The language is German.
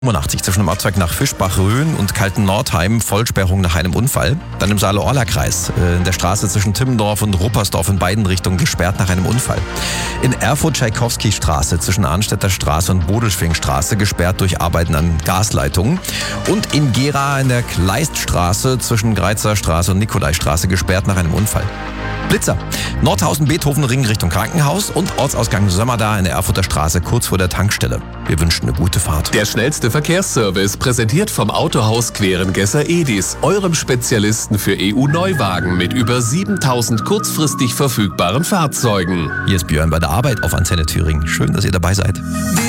85 zwischen dem Ortsteig nach Fischbach-Rhön und Kalten-Nordheim, Vollsperrung nach einem Unfall. Dann im Saale-Orla-Kreis, in der Straße zwischen Timmendorf und Ruppersdorf in beiden Richtungen gesperrt nach einem Unfall. In Erfurt Tschaikowski-Straße zwischen Arnstädter Straße und Bodelschwingstraße gesperrt durch Arbeiten an Gasleitungen. Und in Gera in der Kleiststraße zwischen Greizer Straße und Nikolaistraße gesperrt nach einem Unfall. Blitzer. Nordhausen-Beethoven-Ring Richtung Krankenhaus und Ortsausgang Sömmerda in der Erfurter Straße kurz vor der Tankstelle. Wir wünschen eine gute Fahrt. Der schnellste Verkehrsservice, präsentiert vom Autohaus Querengesser Edis, eurem Spezialisten für EU-Neuwagen mit über 7000 kurzfristig verfügbaren Fahrzeugen. Hier ist Björn bei der Arbeit auf Antenne Thüringen. Schön, dass ihr dabei seid.